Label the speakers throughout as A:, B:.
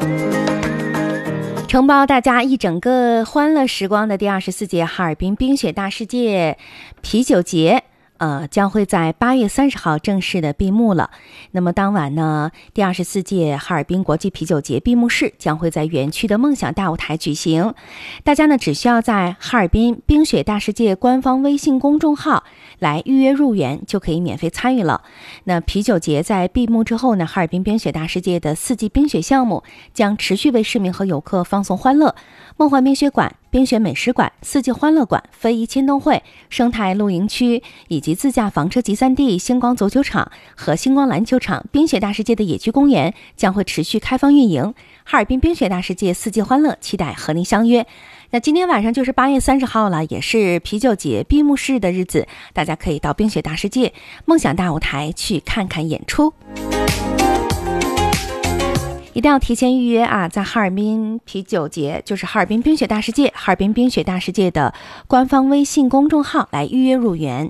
A: 承包大家一整个欢乐时光的第24届哈尔滨冰雪大世界啤酒节将会在8月30号正式的闭幕了。那么当晚呢，第24届哈尔滨国际啤酒节闭幕式将会在园区的梦想大舞台举行。大家呢只需要在哈尔滨冰雪大世界官方微信公众号来预约入园，就可以免费参与了。那啤酒节在闭幕之后呢，哈尔滨冰雪大世界的4季冰雪项目将持续为市民和游客放送欢乐。梦幻冰雪馆、冰雪美食馆、4季欢乐馆、非遗签动会、生态露营区以及自驾房车集散地、星光足球场和星光篮球场、冰雪大世界的野区公园将会持续开放运营。哈尔滨冰雪大世界4季欢乐，期待和您相约。那今天晚上就是8月30号了，也是啤酒节闭幕式的日子，大家可以到冰雪大世界梦想大舞台去看看演出。一定要提前预约啊！在哈尔滨啤酒节，就是哈尔滨冰雪大世界、哈尔滨冰雪大世界的官方微信公众号来预约入园。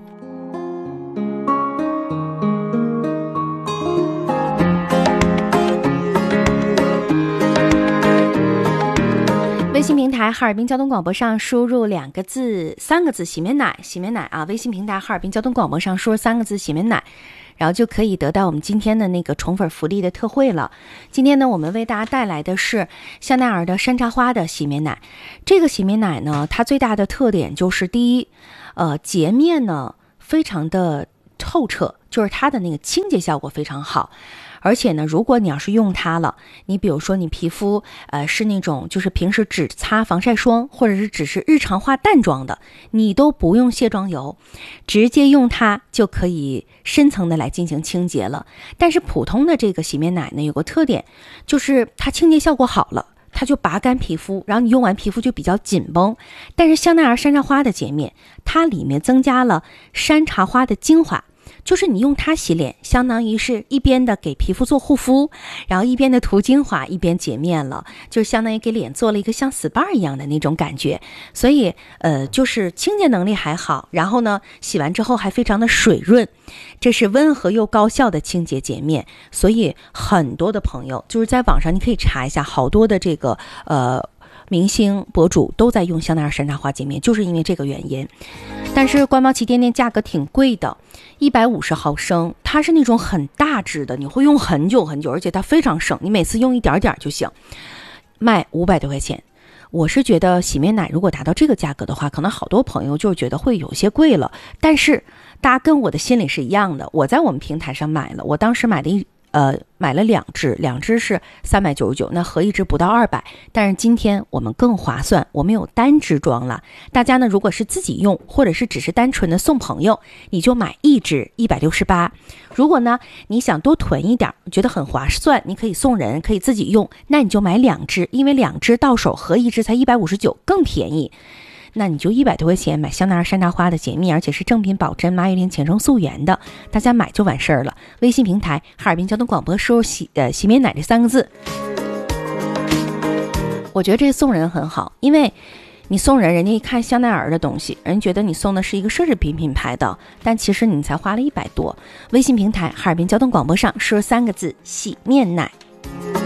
A: 微信平台哈尔滨交通广播上输入3个字洗面奶，洗面奶啊！微信平台哈尔滨交通广播上输入3个字洗面奶，然后就可以得到我们今天的那个宠粉福利的特惠了。今天呢，我们为大家带来的是香奈儿的山茶花的洗面奶。这个洗面奶呢，它最大的特点就是第一，洁面呢非常的透彻，就是它的那个清洁效果非常好。而且呢，如果你要是用它了，你比如说你皮肤是那种就是平时只擦防晒霜，或者是只是日常化淡妆的，你都不用卸妆油，直接用它就可以深层的来进行清洁了。但是普通的这个洗面奶呢，有个特点，就是它清洁效果好了，它就拔干皮肤，然后你用完皮肤就比较紧绷。但是香奈儿山茶花的洁面，它里面增加了山茶花的精华，就是你用它洗脸，相当于是一边的给皮肤做护肤，然后一边的涂精华，一边洁面了，就是相当于给脸做了一个像 SPA 一样的那种感觉。所以就是清洁能力还好，然后呢洗完之后还非常的水润，这是温和又高效的清洁洁面。所以很多的朋友就是在网上你可以查一下，好多的这个明星博主都在用香奈儿山茶花洁面，就是因为这个原因。但是官毛旗店价格挺贵的，150毫升，它是那种很大支的，你会用很久很久，而且它非常省，你每次用一点点就行，卖500多块钱。我是觉得洗面奶如果达到这个价格的话，可能好多朋友就是觉得会有些贵了，但是大家跟我的心里是一样的。我在我们平台上买了，我当时买了2支，2支是399，那合一支不到200。但是今天我们更划算，我们有单支装了。大家呢，如果是自己用，或者是只是单纯的送朋友，你就买1支168。如果呢你想多囤一点，觉得很划算，你可以送人，可以自己用，那你就买2支，因为2支到手合一支才159，更便宜。那你就100多块钱买香奈儿山茶花的洁面，而且是正品保真马玉林浅生素颜的，大家买就完事儿了。微信平台哈尔滨交通广播输入洗面奶这3个字。我觉得这送人很好，因为你送人，人家一看香奈儿的东西，人家觉得你送的是一个奢侈品品牌的，但其实你才花了100多。微信平台哈尔滨交通广播上输入3个字洗面奶。